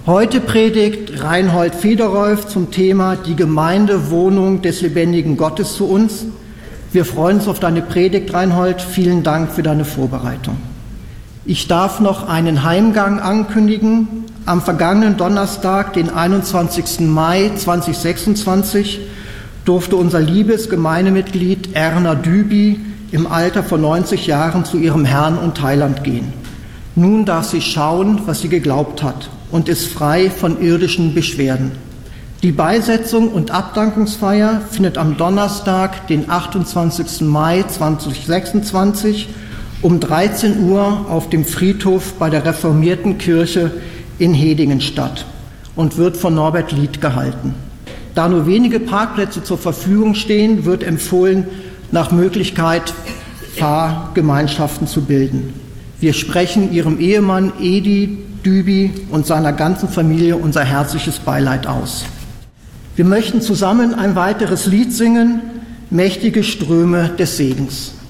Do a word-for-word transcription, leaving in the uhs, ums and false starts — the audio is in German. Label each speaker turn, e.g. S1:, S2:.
S1: Heute predigt Reinhold Federolf zum Thema Die Gemeindewohnung des lebendigen Gottes zu uns. Wir freuen uns auf deine Predigt, Reinhold. Vielen Dank für deine Vorbereitung. Ich darf noch einen Heimgang ankündigen. Am vergangenen Donnerstag, den einundzwanzigsten Mai zweitausendsechsundzwanzig, durfte unser liebes Gemeindemitglied Erna Dübi im Alter von neunzig Jahren zu ihrem Herrn und Heiland gehen. Nun darf sie schauen, was sie geglaubt hat, und ist frei von irdischen Beschwerden. Die Beisetzung und Abdankungsfeier findet am Donnerstag, den achtundzwanzigsten Mai zweitausendsechsundzwanzig, um dreizehn Uhr auf dem Friedhof bei der Reformierten Kirche in Hedingen statt und wird von Norbert Lied gehalten. Da nur wenige Parkplätze zur Verfügung stehen, wird empfohlen, nach Möglichkeit Fahrgemeinschaften zu bilden. Wir sprechen Ihrem Ehemann Edi Dübi und seiner ganzen Familie unser herzliches Beileid aus. Wir möchten zusammen ein weiteres Lied singen, Mächtige Ströme des Segens.